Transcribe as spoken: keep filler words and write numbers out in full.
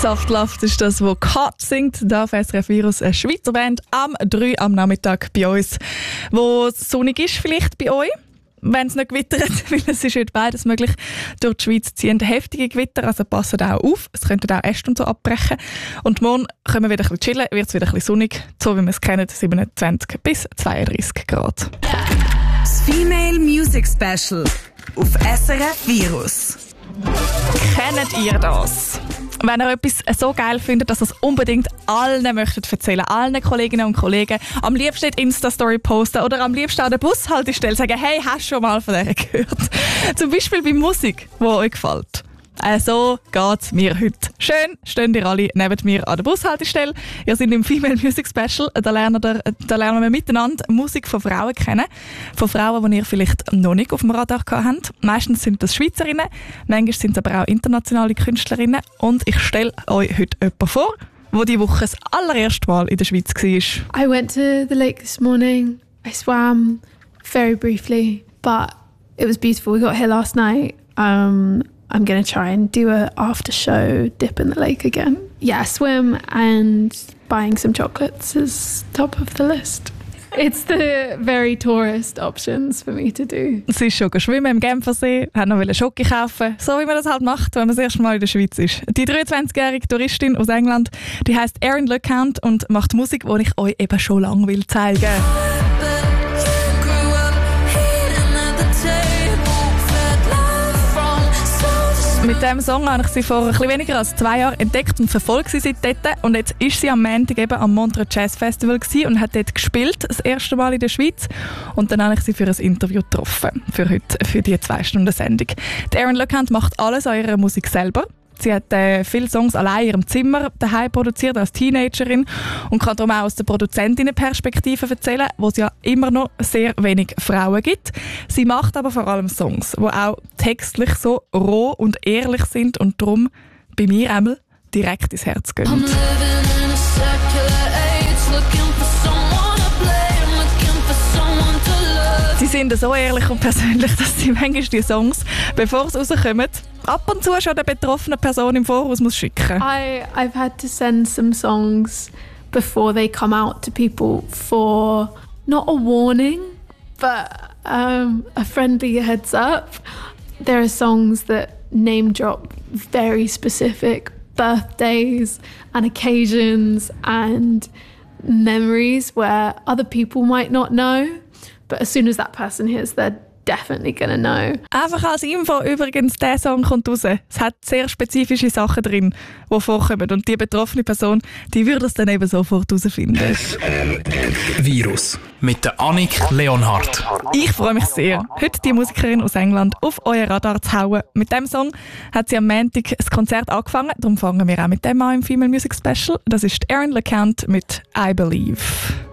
Soft Love ist das, was Kat singt. Da auf S R F Virus, eine Schweizer Band, am drei am Nachmittag bei uns. Wo es sonnig ist vielleicht bei euch, wenn es nicht gewittert, weil es ist heute beides möglich. Durch die Schweiz ziehen heftige Gewitter, also passt auch auf. Es könnten auch Äste und so abbrechen. Und morgen können wir wieder ein bisschen chillen, wird es wieder ein bisschen sonnig, so wie wir es kennen, siebenundzwanzig bis zweiunddreißig Grad. Das Female Music Special auf S R F Virus. Kennt ihr das? Wenn ihr etwas so geil findet, dass ihr es unbedingt allen möchtet erzählen, allen Kolleginnen und Kollegen, am liebsten in Insta-Story posten oder am liebsten an der Bushaltestelle sagen, hey, hast du schon mal von der gehört? Zum Beispiel bei Musik, die euch gefällt. Äh, so geht's mir heute. Schön, stehen ihr alle neben mir an der Bushaltestelle. Ihr seid im Female Music Special. Da lernen, wir, da lernen wir miteinander Musik von Frauen kennen. Von Frauen, die ihr vielleicht noch nicht auf dem Radar habt. Meistens sind das Schweizerinnen, manchmal sind es aber auch internationale Künstlerinnen. Und ich stelle euch heute jemanden vor, der diese Woche das allererste Mal in der Schweiz war. I went to the lake this morning. I swam very briefly, but it was beautiful. We got here last night. Um, I'm going to try and do a after show dip in the lake again. Yeah, swim and buying some chocolates is top of the list. It's the very tourist options for me to do. Sie ist schon schwimmen im Genfersee, hat noch Schoki kaufen, so wie man das halt macht, wenn man das erste Mal in der Schweiz ist. Die dreiundzwanzigjährige Touristin aus England, die heisst Erin LeCount und macht Musik, die ich euch eben schon lange will zeigen will. Mit diesem Song habe ich sie vor ein bisschen weniger als zwei Jahren entdeckt und verfolgt sie seit dort. Und jetzt ist sie am Montag eben am Montreux Jazz Festival und hat dort gespielt, das erste Mal in der Schweiz. Und dann habe ich sie für ein Interview getroffen, für heute, für die zwei Stunden Sendung. Die Erin LeCount macht alles an ihrer Musik selber. Sie hat äh, viele Songs allein in ihrem Zimmer daheim produziert als Teenagerin und kann darum auch aus der Produzentinnenperspektive erzählen, wo es ja immer noch sehr wenig Frauen gibt. Sie macht aber vor allem Songs, die auch textlich so roh und ehrlich sind und darum bei mir einmal direkt ins Herz gehen. Sie sind so ehrlich und persönlich, dass sie manchmal die Songs, bevor sie rauskommen, ab und zu schon der betroffenen Person im Voraus muss schicken. I, I've had to send some songs before they come out to people for not a warning, but um, a friendly heads up. There are songs that name drop very specific birthdays and occasions and memories where other people might not know. But as soon as that person hears, they're definitely gonna know. Einfach als Info übrigens, der Song kommt raus. Es hat sehr spezifische Sachen drin, die vorkommen. Und die betroffene Person, die würde es dann eben sofort herausfinden. S R F Virus mit der Annik Leonhardt. Ich freue mich sehr, heute die Musikerin aus England auf euer Radar zu hauen. Mit diesem Song hat sie am Montag das Konzert angefangen. Darum fangen wir auch mit dem an im Female Music Special. Das ist Erin LeCount mit I Believe.